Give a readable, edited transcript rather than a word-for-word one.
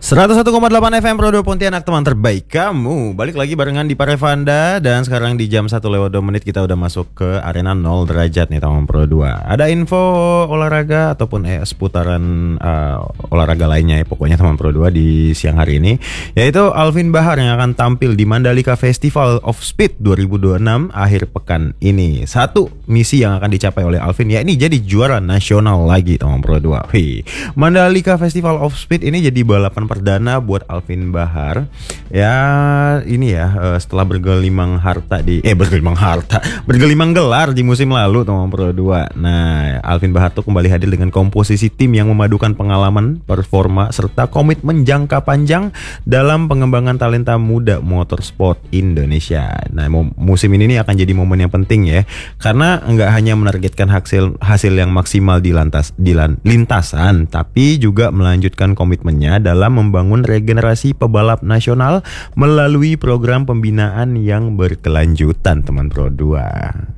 101,8 FM Pro 2 Pontianak, teman terbaik kamu. Balik lagi barengan di Parevanda. Dan sekarang di jam 1:02 kita udah masuk ke arena 0 derajat nih teman Pro 2. Ada info olahraga ataupun seputaran olahraga lainnya ya, pokoknya teman Pro 2 di siang hari ini, yaitu Alvin Bahar yang akan tampil di Mandalika Festival of Speed 2026 akhir pekan ini. Satu misi yang akan dicapai oleh Alvin, ya ini jadi juara nasional lagi teman Pro 2. Mandalika Festival of Speed ini jadi balapan perdana buat Alvin Bahar. Ya ini ya, setelah bergelimang gelar di musim lalu teman Pro 2. Nah, Alvin Bahar tuh kembali hadir dengan komposisi tim yang memadukan pengalaman, performa serta komitmen jangka panjang dalam pengembangan talenta muda motorsport Indonesia. Nah, musim ini nih akan jadi momen yang penting ya, karena nggak hanya menargetkan hasil yang maksimal di lintasan, tapi juga melanjutkan komitmennya dalam membangun regenerasi pebalap nasional melalui program pembinaan yang berkelanjutan teman Pro 2.